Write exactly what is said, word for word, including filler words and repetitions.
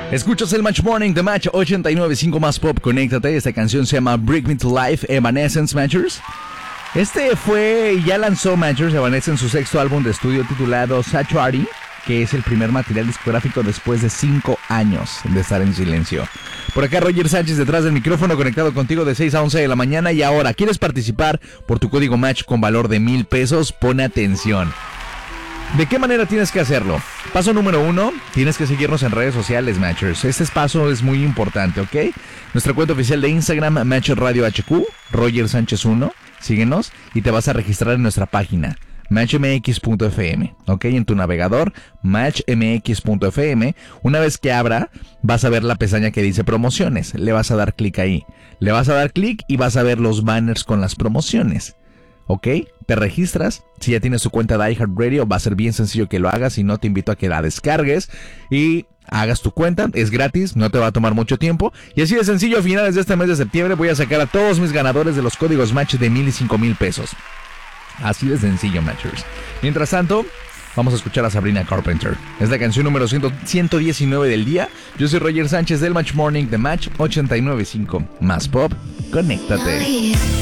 Escuchas el Match Morning de Match ochenta y nueve punto cinco más Pop. Conéctate. Esta canción se llama Bring Me to Life, Evanescence, Matchers. Este fue, ya lanzó Matchers, Evanescence, su sexto álbum de estudio titulado Sanctuary, que es el primer material discográfico después de cinco años de estar en silencio. Por acá Roger Sánchez detrás del micrófono, conectado contigo de seis a once de la mañana. Y ahora, ¿quieres participar por tu código Match con valor de mil pesos? Pon atención. ¿De qué manera tienes que hacerlo? Paso número uno, tienes que seguirnos en redes sociales, Matchers. Este paso es muy importante, ¿ok? Nuestra cuenta oficial de Instagram, Match Radio H Q, Roger Sánchez uno. Síguenos y te vas a registrar en nuestra página, match m x punto f m, ¿ok? En tu navegador, match m x punto f m. Una vez que abra, vas a ver la pestaña que dice promociones. Le vas a dar clic ahí. Le vas a dar clic y vas a ver los banners con las promociones. ¿Ok? Te registras. Si ya tienes tu cuenta de iHeartRadio, va a ser bien sencillo que lo hagas. Si no, te invito a que la descargues y hagas tu cuenta. Es gratis, no te va a tomar mucho tiempo. Y así de sencillo, a finales de este mes de septiembre voy a sacar a todos mis ganadores de los códigos Match de mil y cinco mil pesos. Así de sencillo, Matchers. Mientras tanto, vamos a escuchar a Sabrina Carpenter. Es la canción número ciento diecinueve del día. Yo soy Roger Sánchez del Match Morning de Match ochenta y nueve punto cinco más Pop. Conéctate.